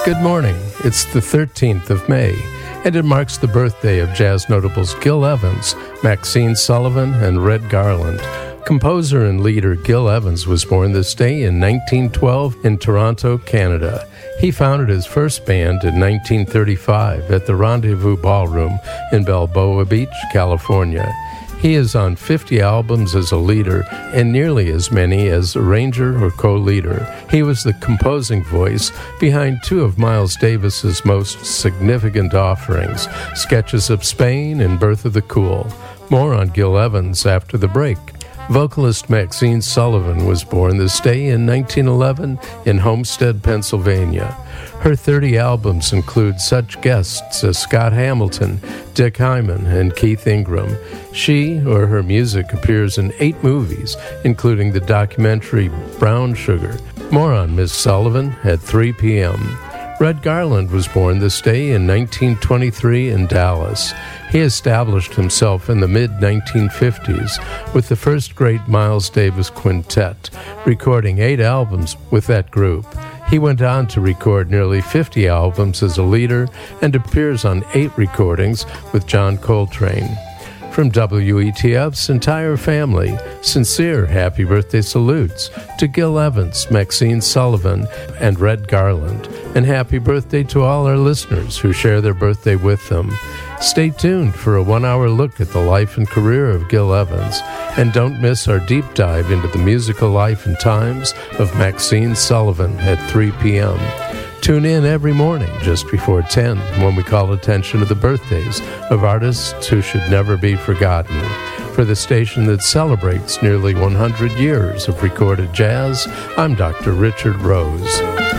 Good morning. It's the 13th of May, and it marks the birthday of jazz notables Gil Evans, Maxine Sullivan, and Red Garland. Composer and leader Gil Evans was born this day in 1912 in Toronto, Canada. He founded his first band in 1935 at the Rendezvous Ballroom in Balboa Beach, California. He is on 50 albums as a leader and nearly as many as arranger or co-leader. He was the composing voice behind two of Miles Davis's most significant offerings, Sketches of Spain and Birth of the Cool. More on Gil Evans after the break. Vocalist Maxine Sullivan was born this day in 1911 in Homestead, Pennsylvania. Her 30 albums include such guests as Scott Hamilton, Dick Hyman, and Keith Ingram. She or her music appears in 8 movies, including the documentary Brown Sugar. More on Miss Sullivan at 3 p.m. Red Garland was born this day in 1923 in Dallas. He established himself in the mid-1950s with the first great Miles Davis Quintet, recording 8 albums with that group. He went on to record nearly 50 albums as a leader and appears on 8 recordings with John Coltrane. From WETF's entire family, sincere happy birthday salutes to Gil Evans, Maxine Sullivan, and Red Garland, and happy birthday to all our listeners who share their birthday with them. Stay tuned for a 1-hour look at the life and career of Gil Evans, and don't miss our deep dive into the musical life and times of Maxine Sullivan at 3 p.m. Tune in every morning just before 10 when we call attention to the birthdays of artists who should never be forgotten. For the station that celebrates nearly 100 years of recorded jazz, I'm Dr. Richard Rose.